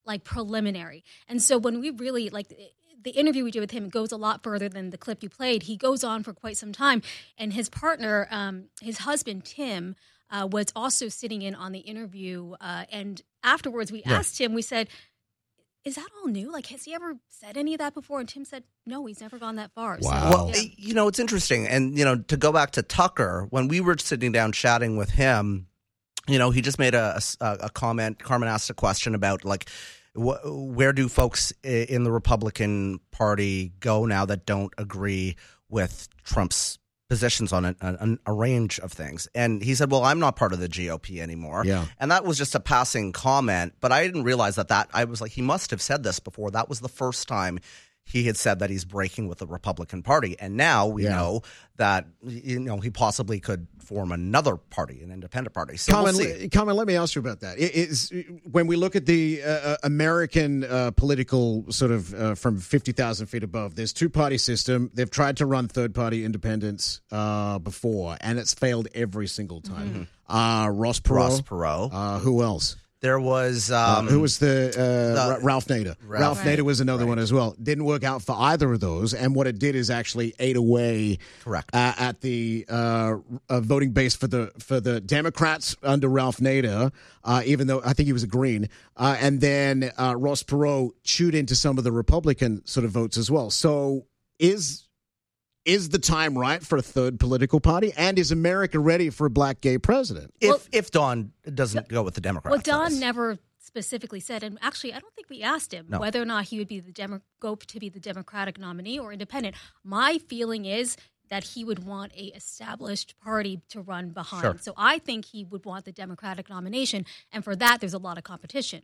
like preliminary. And so when we really like the interview we did with him goes a lot further than the clip you played. He goes on for quite some time, and his partner, his husband Tim, was also sitting in on the interview. And afterwards, we asked him. We said, "Is that all new? Like, has he ever said any of that before?" And Tim said, "No, he's never gone that far." Wow. So, Well, it's interesting, and to go back to Tucker, when we were sitting down chatting with him, he just made a comment. Carmen asked a question about like, where do folks in the Republican Party go now that don't agree with Trump's positions on a range of things? And he said, well, I'm not part of the GOP anymore. Yeah. And that was just a passing comment, but I didn't realize that I was like, he must have said this before. That was the first time he had said that he's breaking with the Republican Party. And now we know that, he possibly could form another party, an independent party. So Carmen, we'll see. Carmen, let me ask you about that. When we look at the American political sort of from 50,000 feet above, there's two-party system. They've tried to run third-party independence before, and it's failed every single time. Ross Perot. Who else? There was who was the Ralph Nader. Ralph Nader was another one as well. Didn't work out for either of those, and what it did is actually ate away at the voting base for the Democrats under Ralph Nader, even though I think he was a Green, and then Ross Perot chewed into some of the Republican sort of votes as well. So is the time right for a third political party? And is America ready for a black gay president? If Don doesn't go with the Democrats. Well, Don never specifically said, and actually, I don't think we asked him whether or not he would be go to be the Democratic nominee or independent. My feeling is that he would want a established party to run behind. Sure. So I think he would want the Democratic nomination, and for that, there's a lot of competition.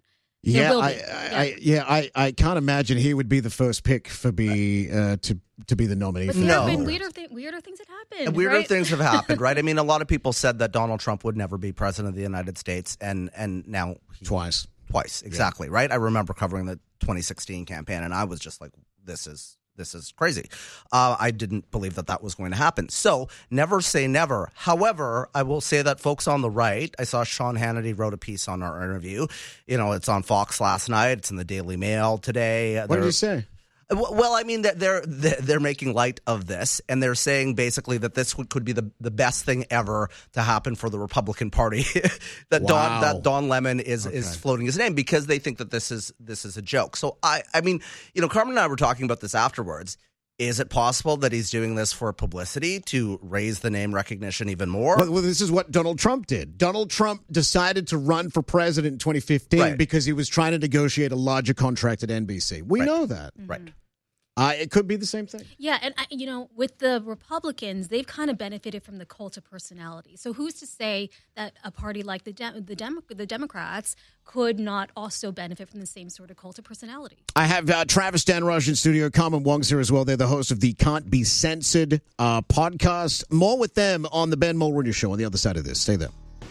I can't imagine he would be the first pick for to be the nominee. But there have been weirder things that happened. And weirder things have happened, right? I mean, a lot of people said that Donald Trump would never be president of the United States, and now twice, exactly, right? I remember covering the 2016 campaign, and I was just like, this is crazy. I didn't believe that was going to happen. So never say never. However, I will say that folks on the right, I saw Sean Hannity wrote a piece on our interview. It's on Fox last night. It's in the Daily Mail today. What did he say? Well, I mean that they're making light of this, and they're saying basically that this could be the best thing ever to happen for the Republican Party. that Don Lemon is floating his name because they think that this is a joke. So I mean, Carmen and I were talking about this afterwards. Is it possible that he's doing this for publicity to raise the name recognition even more? Well, this is what Donald Trump did. Donald Trump decided to run for president in 2015 because he was trying to negotiate a larger contract at NBC. We know that. Right. It could be the same thing. Yeah, and with the Republicans, they've kind of benefited from the cult of personality. So who's to say that a party like the Democrats could not also benefit from the same sort of cult of personality? I have Travis Danraj in studio. Carmen Wong's here as well. They're the host of the Can't Be Censored podcast. More with them on the Ben Mulroney Show on the other side of this. Stay there.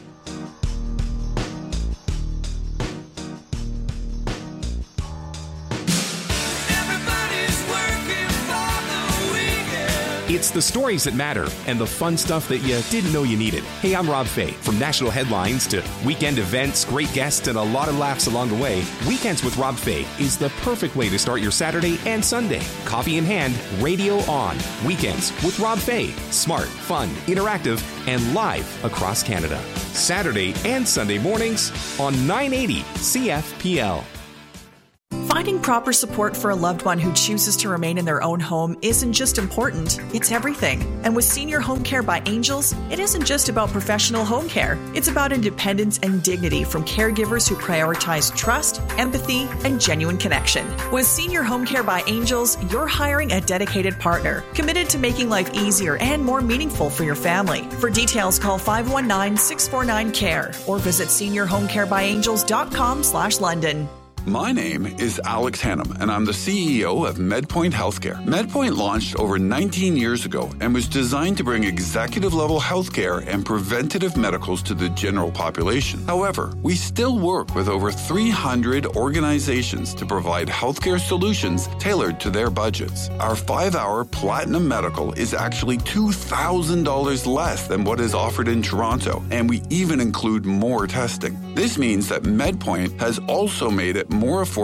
It's the stories that matter and the fun stuff that you didn't know you needed. Hey, I'm Rob Fay. From national headlines to weekend events, great guests, and a lot of laughs along the way, Weekends with Rob Fay is the perfect way to start your Saturday and Sunday. Coffee in hand, radio on. Weekends with Rob Fay. Smart, fun, interactive, and live across Canada. Saturday and Sunday mornings on 980 CFPL. Finding proper support for a loved one who chooses to remain in their own home isn't just important, it's everything. And with Senior Home Care by Angels, it isn't just about professional home care. It's about independence and dignity from caregivers who prioritize trust, empathy, and genuine connection. With Senior Home Care by Angels, you're hiring a dedicated partner, committed to making life easier and more meaningful for your family. For details, call 519-649-CARE or visit seniorhomecarebyangels.com/London. My name is Alex Hannum, and I'm the CEO of MedPoint Healthcare. MedPoint launched over 19 years ago and was designed to bring executive-level healthcare and preventative medicals to the general population. However, we still work with over 300 organizations to provide healthcare solutions tailored to their budgets. Our 5-hour Platinum Medical is actually $2,000 less than what is offered in Toronto, and we even include more testing. This means that MedPoint has also made it more affordable